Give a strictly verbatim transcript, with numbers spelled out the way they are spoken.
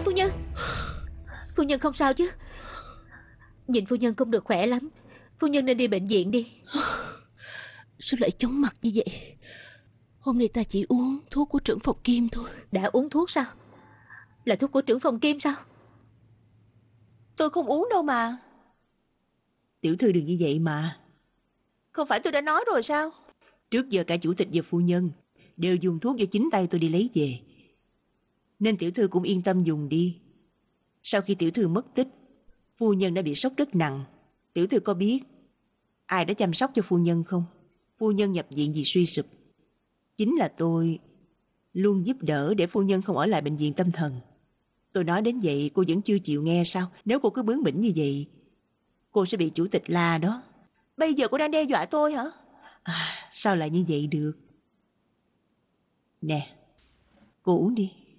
Phu nhân, phu nhân không sao chứ? Nhìn phu nhân không được khỏe lắm, phu nhân nên đi bệnh viện đi. Sao lại chóng mặt như vậy? Hôm nay ta chỉ uống thuốc của trưởng phòng Kim thôi. Đã uống thuốc sao? Là thuốc của trưởng phòng Kim sao? Tôi không uống đâu mà. Tiểu thư đừng như vậy mà. Không phải tôi đã nói rồi sao? Trước giờ cả chủ tịch và phu nhân đều dùng thuốc do chính tay tôi đi lấy về, nên tiểu thư cũng yên tâm dùng đi. Sau khi tiểu thư mất tích, phu nhân đã bị sốc rất nặng. Tiểu thư có biết ai đã chăm sóc cho phu nhân không? Phu nhân nhập viện vì suy sụp. Chính là tôi luôn giúp đỡ để phu nhân không ở lại bệnh viện tâm thần. Tôi nói đến vậy cô vẫn chưa chịu nghe sao? Nếu cô cứ bướng bỉnh như vậy, cô sẽ bị chủ tịch la đó. Bây giờ cô đang đe dọa tôi hả? À, sao lại như vậy được? Nè, cô uống đi.